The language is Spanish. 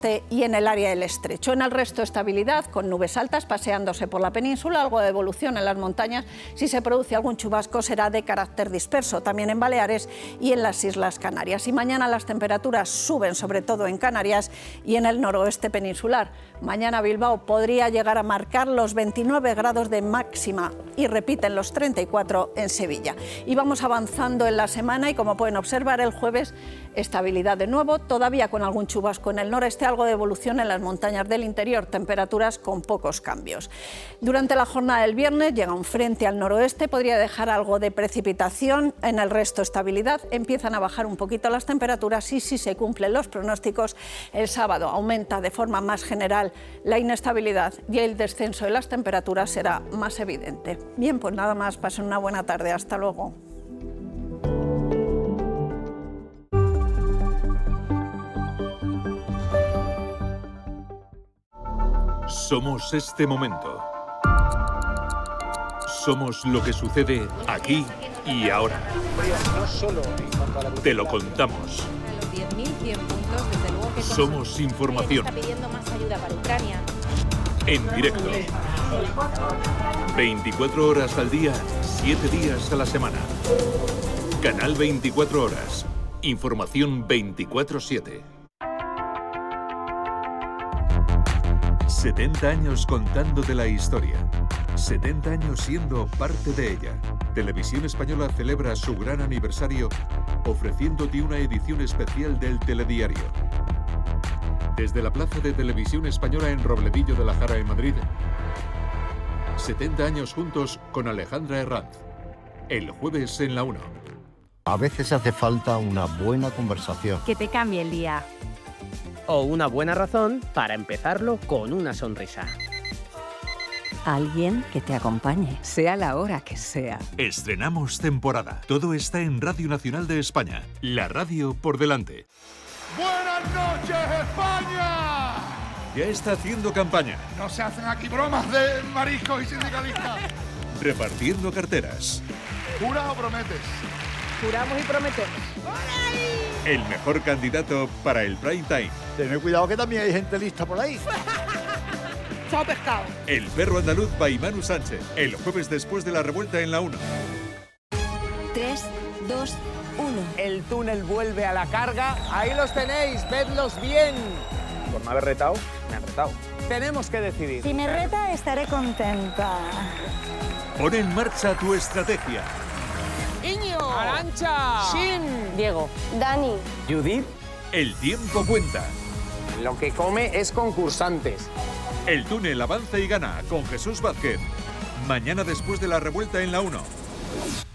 y en el área del estrecho. En el resto, estabilidad, con nubes altas paseándose por la península, algo de evolución en las montañas. Si se produce algún chubasco será de carácter disperso, también en Baleares y en las Islas Canarias. Y mañana las temperaturas suben, sobre todo en Canarias y en el noroeste peninsular. Mañana Bilbao podría llegar a marcar los 29 grados de máxima y repiten los 34 en Sevilla. Y vamos avanzando en la semana y, como pueden observar, el jueves estabilidad de nuevo, todavía con algún chubasco en el noreste, algo de evolución en las montañas del interior, temperaturas con pocos cambios. Durante la jornada del viernes llega un frente al noroeste, podría dejar algo de precipitación, en el resto estabilidad, empiezan a bajar un poquito las temperaturas y si se cumplen los pronósticos, el sábado aumenta de forma más general la inestabilidad y el descenso de las temperaturas será más evidente. Bien, pues nada más, pasen una buena tarde, hasta luego. Somos este momento. Somos lo que sucede aquí y ahora. Te lo contamos. Somos información. En directo. 24 horas al día, 7 días a la semana. Canal 24 Horas. Información 24/7. 70 años contándote la historia. 70 años siendo parte de ella. Televisión Española celebra su gran aniversario ofreciéndote una edición especial del Telediario. Desde la Plaza de Televisión Española en Robledillo de la Jara, en Madrid. 70 años juntos con Alejandra Herranz. El jueves en la 1. A veces hace falta una buena conversación. Que te cambie el día. O una buena razón para empezarlo con una sonrisa. Alguien que te acompañe, sea la hora que sea. Estrenamos temporada. Todo está en Radio Nacional de España. La radio por delante. ¡Buenas noches, España! Ya está haciendo campaña. No se hacen aquí bromas de mariscos y sindicalistas. Repartiendo carteras. ¿Jura o prometes? Juramos y prometemos. El mejor candidato para el prime time. Tened cuidado que también hay gente lista por ahí. Chao pescado. El perro andaluz by Manu Sánchez. El jueves después de la revuelta en la 1. 3, 2, 1. El túnel vuelve a la carga. Ahí los tenéis, vedlos bien. Por no haber retado, me han retado. Tenemos que decidir. Si me reta, estaré contenta. Pon en marcha tu estrategia. Iño, Arantxa, Shin, Diego. Dani. Judith. El tiempo cuenta. Lo que come es concursantes. El túnel avanza y gana con Jesús Vázquez. Mañana después de la revuelta en la 1.